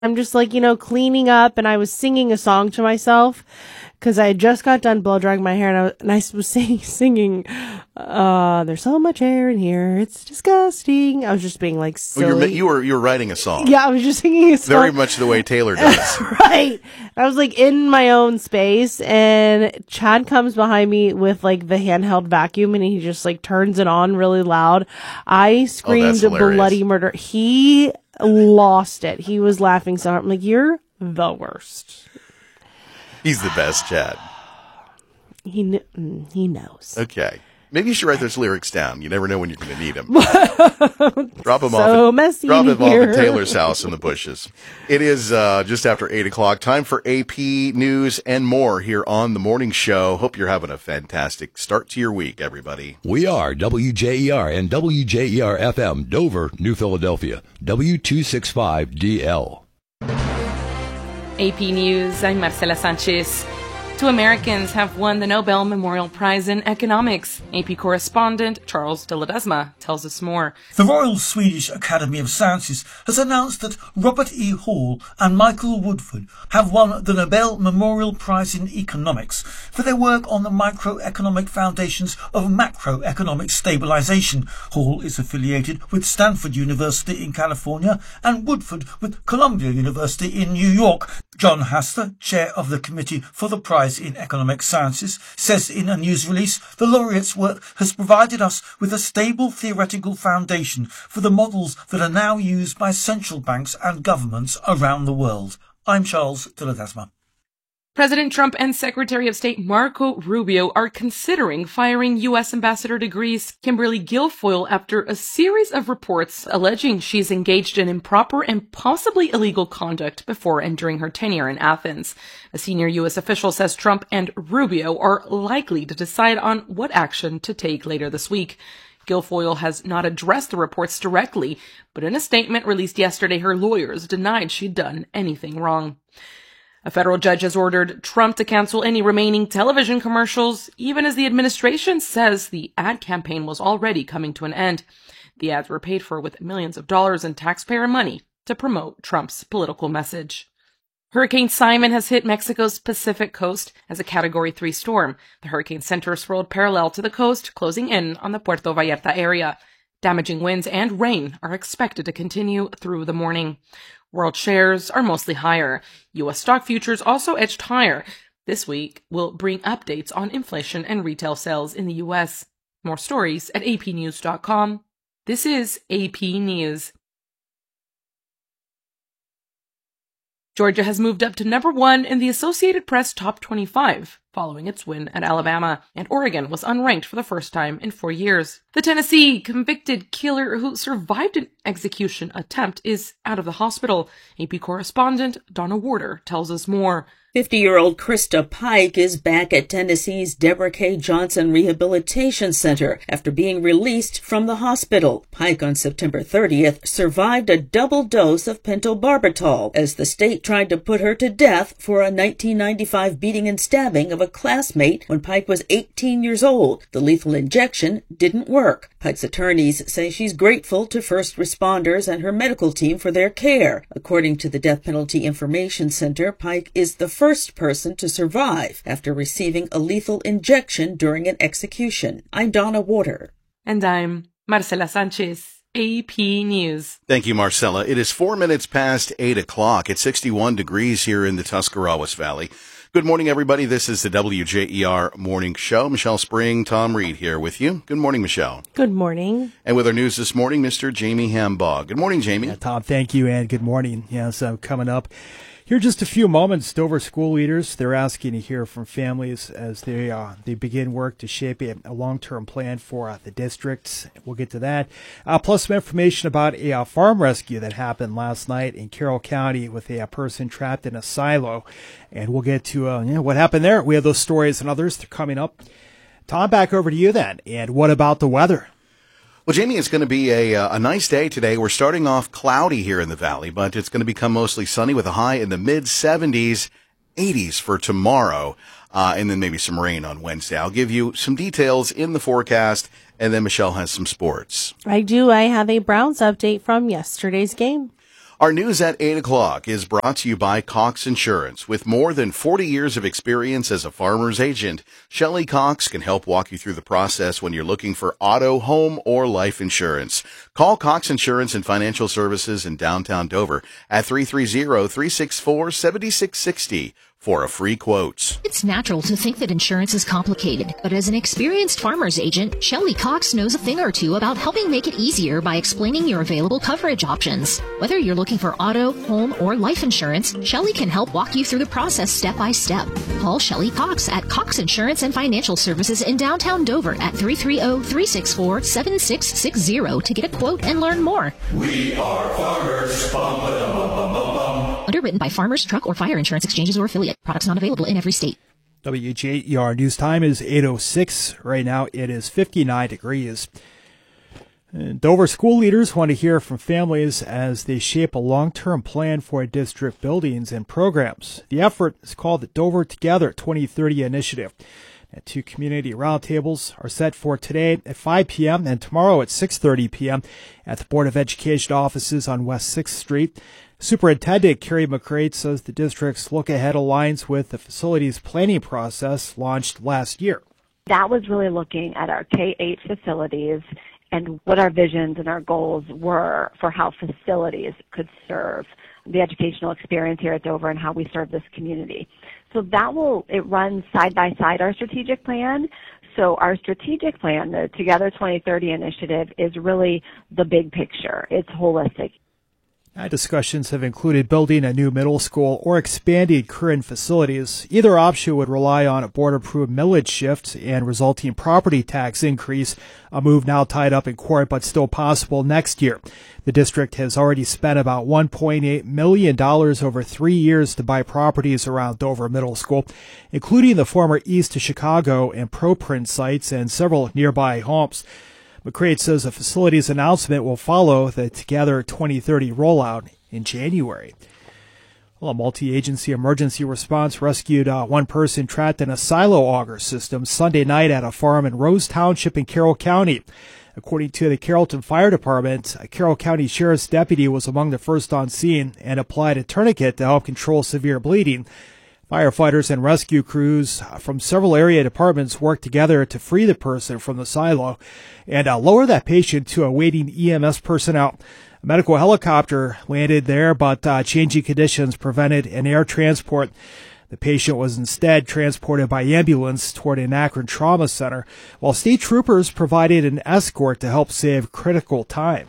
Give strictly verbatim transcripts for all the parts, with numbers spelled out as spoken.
I'm just like, you know, cleaning up, and I was singing a song to myself because I had just got done blow drying my hair, and I was, and I was sing, singing, uh, there's so much hair in here, it's disgusting. I was just being like silly. Well, you're, you were you were writing a song. Yeah, I was just singing a song. Very much the way Taylor does. Right. I was like in my own space, and Chad comes behind me with like the handheld vacuum, and he just like turns it on really loud. I screamed oh, bloody murder. He lost it. He was laughing so hard. I'm like, you're the worst. He's the best, Chad. He kn- he knows. Okay. Maybe you should write those lyrics down. You never know when you're going to need them. Drop them so off. At, messy drop them here. off at Taylor's house in the bushes. It is uh, just after eight o'clock. Time for A P News and more here on the morning show. Hope you're having a fantastic start to your week, everybody. We are W J E R and W J E R F M, Dover, New Philadelphia, W two sixty-five D L. A P News, I'm Marcela Sanchez. Two Americans have won the Nobel Memorial Prize in Economics. A P correspondent Charles de Ledesma tells us more. The Royal Swedish Academy of Sciences has announced that Robert E. Hall and Michael Woodford have won the Nobel Memorial Prize in Economics for their work on the microeconomic foundations of macroeconomic stabilization. Hall is affiliated with Stanford University in California and Woodford with Columbia University in New York. John Haster, chair of the Committee for the Prize in Economic Sciences, says in a news release, the laureates' work has provided us with a stable theoretical foundation for the models that are now used by central banks and governments around the world. I'm Charles de Ledesma. President Trump and Secretary of State Marco Rubio are considering firing U S Ambassador to Greece Kimberly Guilfoyle after a series of reports alleging she's engaged in improper and possibly illegal conduct before and during her tenure in Athens. A senior U S official says Trump and Rubio are likely to decide on what action to take later this week. Guilfoyle has not addressed the reports directly, but in a statement released yesterday, her lawyers denied she'd done anything wrong. A federal judge has ordered Trump to cancel any remaining television commercials, even as the administration says the ad campaign was already coming to an end. The ads were paid for with millions of dollars in taxpayer money to promote Trump's political message. Hurricane Simon has hit Mexico's Pacific coast as a Category three storm. The hurricane center swirled parallel to the coast, closing in on the Puerto Vallarta area. Damaging winds and rain are expected to continue through the morning. World shares are mostly higher. U S stock futures also edged higher. This week, we'll bring updates on inflation and retail sales in the U S. More stories at A P news dot com. This is A P News. Georgia has moved up to number one in the Associated Press Top twenty-five, following its win at Alabama, and Oregon was unranked for the first time in four years. The Tennessee convicted killer who survived an execution attempt is out of the hospital. A P correspondent Donna Warder tells us more. fifty-year-old Krista Pike is back at Tennessee's Deborah K. Johnson Rehabilitation Center after being released from the hospital. Pike on September thirtieth survived a double dose of pentobarbital as the state tried to put her to death for a nineteen ninety-five beating and stabbing of a classmate when Pike was eighteen years old. The lethal injection didn't work. Pike's attorneys say she's grateful to first responders and her medical team for their care. According to the Death Penalty Information Center, Pike is the first person to survive after receiving a lethal injection during an execution. I'm Donna Warder. And I'm Marcela Sanchez, A P News. Thank you, Marcela. It is four minutes past eight o'clock. It's sixty-one degrees here in the Tuscarawas Valley. Good morning, everybody. This is the W J E R Morning Show. Michelle Spring, Tom Reed here with you. Good morning, Michelle. Good morning. And with our news this morning, Mister Jamie Hambaugh. Good morning, Jamie. Yeah, Tom, thank you, and good morning. Yeah, so coming up here just a few moments, Dover school leaders, they're asking to hear from families as they uh, they begin work to shape a, a long-term plan for uh, the districts. We'll get to that. Uh, plus some information about a uh, farm rescue that happened last night in Carroll County with a, a person trapped in a silo. And we'll get to uh, you know, what happened there. We have those stories and others coming up. Tom, back over to you then. And what about the weather? Well, Jamie, it's going to be a, a nice day today. We're starting off cloudy here in the valley, but it's going to become mostly sunny with a high in the mid seventies, eighties for tomorrow, uh, and then maybe some rain on Wednesday. I'll give you some details in the forecast, and then Michelle has some sports. I do. I have a Browns update from yesterday's game. Our news at eight o'clock is brought to you by Cox Insurance. With more than forty years of experience as a farmer's agent, Shelley Cox can help walk you through the process when you're looking for auto, home, or life insurance. Call Cox Insurance and Financial Services in downtown Dover at three three zero, three six four, seven six six zero for a free quote. It's natural to think that insurance is complicated, but as an experienced farmer's agent, Shelley Cox knows a thing or two about helping make it easier by explaining your available coverage options. Whether you're looking for auto, home, or life insurance, Shelley can help walk you through the process step by step. Call Shelley Cox at Cox Insurance and Financial Services in downtown Dover at three three zero, three six four, seven six six zero to get a quote and learn more. We are farmers. Bum, ba-dum, bum, bum, bum, bum. Underwritten by Farmers, Truck, or Fire Insurance Exchanges or Affiliate. Products not available in every state. W J E R news time is eight oh six. Right now it is fifty-nine degrees. And Dover school leaders want to hear from families as they shape a long-term plan for district buildings and programs. The effort is called the Dover Together twenty thirty Initiative. And two community roundtables are set for today at five p.m. and tomorrow at six thirty p.m. at the Board of Education offices on West sixth Street. Superintendent Carrie McCrate says the district's look ahead aligns with the facilities planning process launched last year. That was really looking at our K eight facilities and what our visions and our goals were for how facilities could serve the educational experience here at Dover and how we serve this community. So that will, it runs side by side our strategic plan. So our strategic plan, the Together twenty thirty initiative, is really the big picture. It's holistic. Uh, discussions have included building a new middle school or expanding current facilities. Either option would rely on a board-approved millage shift and resulting property tax increase, a move now tied up in court but still possible next year. The district has already spent about one point eight million dollars over three years to buy properties around Dover Middle School, including the former East Chicago and ProPrint sites and several nearby homes. McCrate says a facilities announcement will follow the Together twenty thirty rollout in January. Well, a multi-agency emergency response rescued uh, one person trapped in a silo auger system Sunday night at a farm in Rose Township in Carroll County. According to the Carrollton Fire Department, a Carroll County Sheriff's deputy was among the first on scene and applied a tourniquet to help control severe bleeding. Firefighters and rescue crews from several area departments worked together to free the person from the silo and uh, lower that patient to awaiting E M S personnel. A medical helicopter landed there, but uh, changing conditions prevented an air transport. The patient was instead transported by ambulance toward an Akron trauma center, while state troopers provided an escort to help save critical time.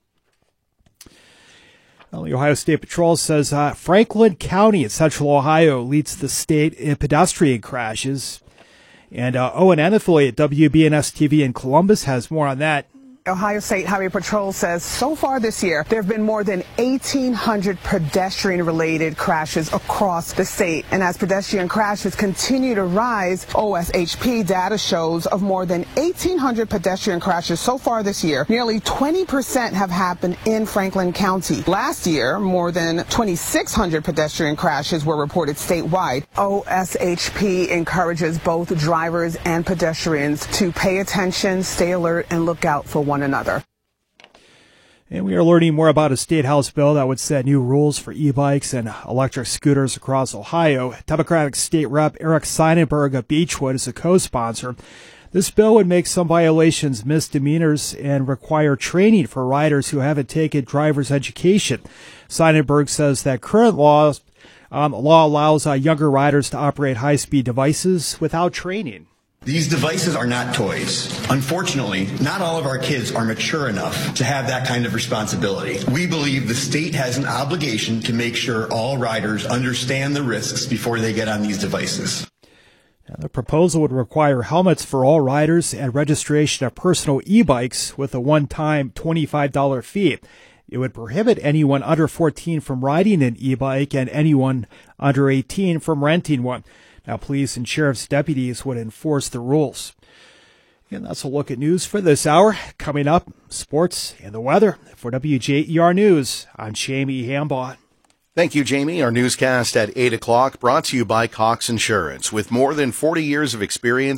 Well, the Ohio State Patrol says uh, Franklin County in central Ohio leads the state in pedestrian crashes. And uh, O and N affiliate W B N S T V in Columbus has more on that. Ohio State Highway Patrol says so far this year, there have been more than eighteen hundred pedestrian-related crashes across the state. And as pedestrian crashes continue to rise, O S H P data shows of more than eighteen hundred pedestrian crashes so far this year, nearly twenty percent have happened in Franklin County. Last year, more than twenty-six hundred pedestrian crashes were reported statewide. O S H P encourages both drivers and pedestrians to pay attention, stay alert, and look out for one one another. And we are learning more about a state house bill that would set new rules for e-bikes and electric scooters across Ohio. Democratic State Rep Eric Seidenberg of Beechwood is a co-sponsor. This bill would make some violations misdemeanors and require training for riders who haven't taken driver's education. Seidenberg says that current laws, um, law allows uh, younger riders to operate high-speed devices without training. These devices are not toys. Unfortunately, not all of our kids are mature enough to have that kind of responsibility. We believe the state has an obligation to make sure all riders understand the risks before they get on these devices. Now, the proposal would require helmets for all riders and registration of personal e-bikes with a one-time twenty-five dollars fee. It would prohibit anyone under fourteen from riding an e-bike and anyone under eighteen from renting one. Now, police and sheriff's deputies would enforce the rules. And that's a look at news for this hour. Coming up, sports and the weather. For W J E R News, I'm Jamie Hambaugh. Thank you, Jamie. Our newscast at eight o'clock brought to you by Cox Insurance. With more than forty years of experience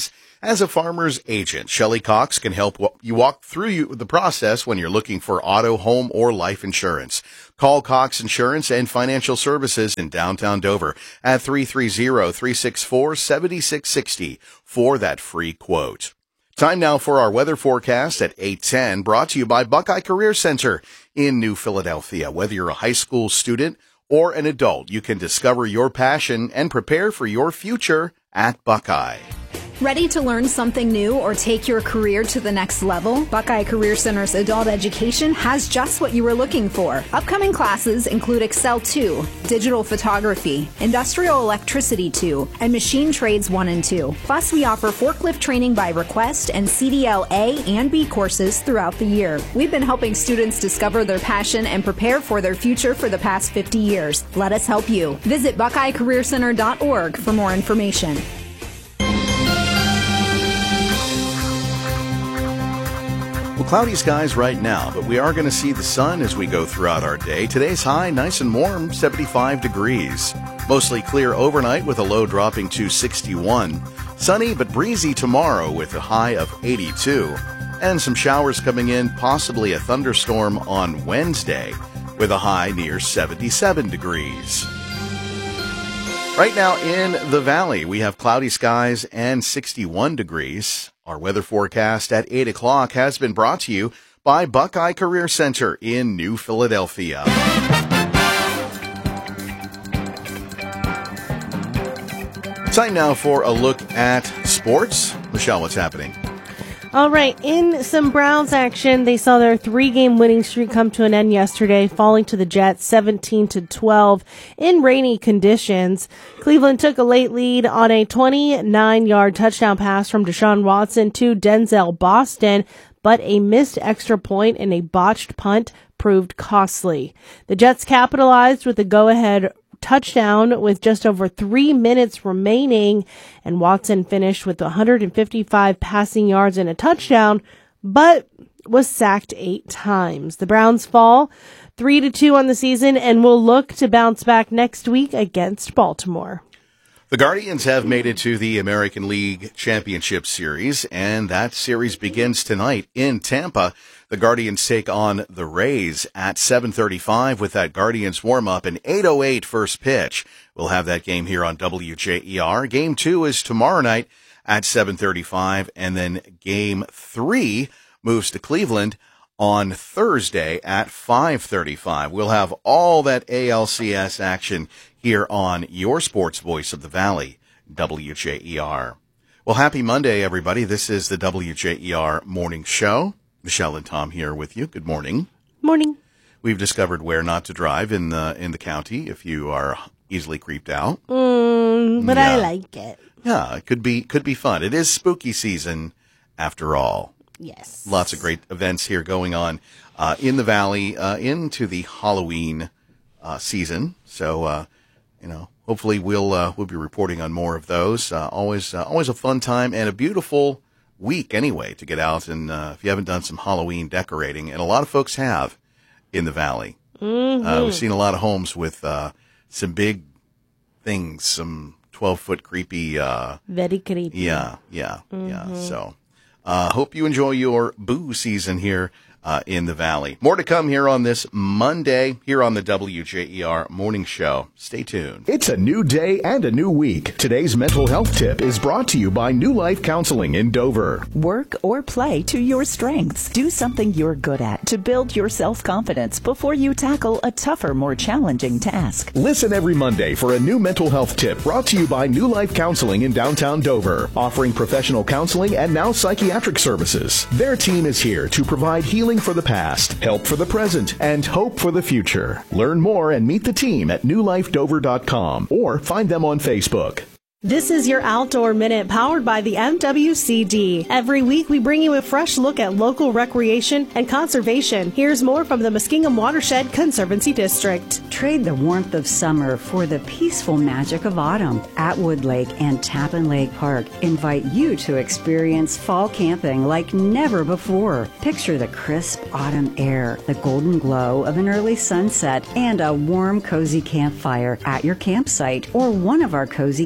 As a farmer's agent, Shelley Cox can help you walk through you, the process when you're looking for auto, home, or life insurance. Call Cox Insurance and Financial Services in downtown Dover at three three zero, three six four, seven six six zero for that free quote. Time now for our weather forecast at eight ten, brought to you by Buckeye Career Center in New Philadelphia. Whether you're a high school student or an adult, you can discover your passion and prepare for your future at Buckeye. Ready to learn something new or take your career to the next level? Buckeye Career Center's adult education has just what you were looking for. Upcoming classes include Excel two, Digital Photography, Industrial Electricity two, and Machine Trades one and two. Plus, we offer forklift training by request and C D L A and B courses throughout the year. We've been helping students discover their passion and prepare for their future for the past fifty years. Let us help you. Visit buckeye career center dot org for more information. Well, cloudy skies right now, but we are going to see the sun as we go throughout our day. Today's high, nice and warm, seventy-five degrees. Mostly clear overnight with a low dropping to sixty-one. Sunny but breezy tomorrow with a high of eighty-two. And some showers coming in, possibly a thunderstorm on Wednesday with a high near seventy-seven degrees. Right now in the valley, we have cloudy skies and sixty-one degrees. Our weather forecast at eight o'clock has been brought to you by Buckeye Career Center in New Philadelphia. Time now for a look at sports. Michelle, what's happening? All right, in some Browns action, they saw their three-game winning streak come to an end yesterday, falling to the Jets seventeen to twelve in rainy conditions. Cleveland took a late lead on a twenty-nine-yard touchdown pass from Deshaun Watson to Denzel Boston, but a missed extra point and a botched punt proved costly. The Jets capitalized with a go-ahead touchdown with just over three minutes remaining, and Watson finished with one hundred fifty-five passing yards and a touchdown, but was sacked eight times. The Browns fall three to two on the season and will look to bounce back next week against Baltimore. The Guardians have made it to the American League Championship Series, and that series begins tonight in Tampa. The Guardians take on the Rays at seven thirty-five with that Guardians warm-up, an eight oh eight first pitch. We'll have that game here on W J E R. Game two is tomorrow night at seven thirty-five, and then game three moves to Cleveland on Thursday at five thirty-five. We'll have all that A L C S action here on your sports voice of the Valley, W J E R. Well, happy Monday, everybody. This is the W J E R Morning Show. Michelle and Tom here with you. Good morning. Morning. We've discovered where not to drive in the in the county if you are easily creeped out. Mm, but yeah. I like it. Yeah, it could be could be fun. It is spooky season after all. Yes. Lots of great events here going on uh, in the Valley uh, into the Halloween uh, season. So, uh, you know, hopefully we'll uh, we'll be reporting on more of those. Uh, always uh, always a fun time and a beautiful week anyway to get out and uh, if you haven't done some Halloween decorating, and a lot of folks have in the Valley. Mm-hmm. Uh, we've seen a lot of homes with uh, some big things, some twelve-foot creepy. Uh, Very creepy. Yeah, yeah, mm-hmm. yeah. So uh, hope you enjoy your boo season here uh, in the Valley. More to come here on this Monday here on the W J E R Morning Show. Stay tuned. It's a new day and a new week. Today's mental health tip is brought to you by New Life Counseling in Dover. Work or play to your strengths. Do something you're good at to build your self-confidence before you tackle a tougher, more challenging task. Listen every Monday for a new mental health tip brought to you by New Life Counseling in downtown Dover, offering professional counseling and now psychiatric services. Their team is here to provide healing for the past, help for the present, and hope for the future. Learn more and meet the team at new life dover dot com or find them on Facebook. This is your Outdoor Minute powered by the M W C D. Every week we bring you a fresh look at local recreation and conservation. Here's more from the Muskingum Watershed Conservancy District. Trade the warmth of summer for the peaceful magic of autumn. Atwood Lake and Tappan Lake Park invite you to experience fall camping like never before. Picture the crisp autumn air, the golden glow of an early sunset, and a warm, cozy campfire at your campsite or one of our cozy cabins.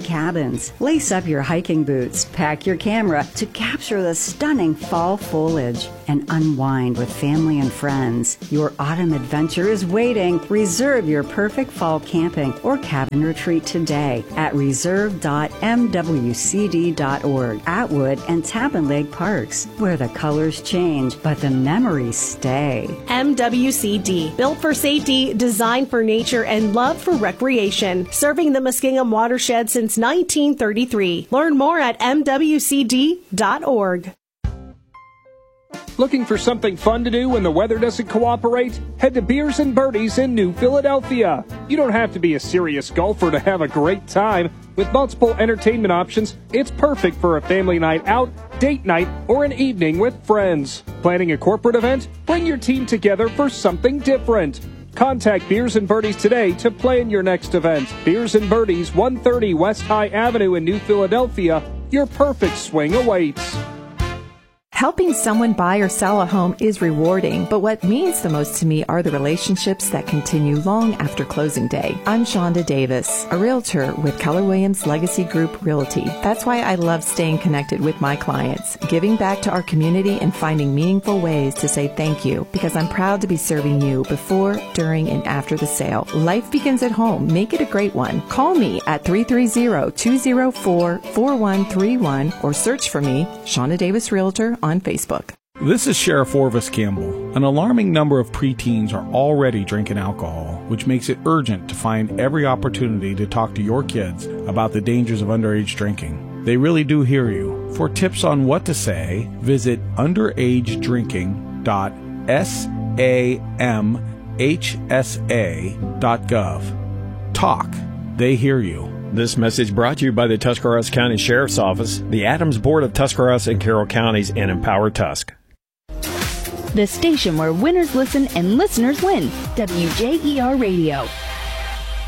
seasons. Lace up your hiking boots, pack your camera to capture the stunning fall foliage, and unwind with family and friends. Your autumn adventure is waiting. Reserve your perfect fall camping or cabin retreat today at reserve dot m w c d dot org. Atwood and Tappan Lake Parks, where the colors change, but the memories stay. M W C D, built for safety, designed for nature, and love for recreation. Serving the Muskingum watershed since nineteen thirty-three. Learn more at m w c d dot org. Looking for something fun to do when the weather doesn't cooperate? Head to Beers and Birdies in New Philadelphia. You don't have to be a serious golfer to have a great time. With multiple entertainment options, it's perfect for a family night out, date night, or an evening with friends. Planning a corporate event? Bring your team together for something different. Contact Beers and Birdies today to plan your next event. Beers and Birdies, one thirty West High Avenue in New Philadelphia. Your perfect swing awaits. Helping someone buy or sell a home is rewarding, but what means the most to me are the relationships that continue long after closing day. I'm Shonda Davis, a realtor with Keller Williams Legacy Group Realty. That's why I love staying connected with my clients, giving back to our community and finding meaningful ways to say thank you, because I'm proud to be serving you before, during, and after the sale. Life begins at home. Make it a great one. Call me at three three zero, two zero four, four one three one or search for me, Shonda Davis Realtor, on Facebook. This is Sheriff Orvis Campbell. An alarming number of preteens are already drinking alcohol, which makes it urgent to find every opportunity to talk to your kids about the dangers of underage drinking. They really do hear you. For tips on what to say, visit underage drinking dot samhsa dot gov. Talk. They hear you. This message brought to you by the Tuscarawas County Sheriff's Office, the Adams Board of Tuscarawas and Carroll Counties, and Empower Tusk. The station where winners listen and listeners win. W J E R Radio.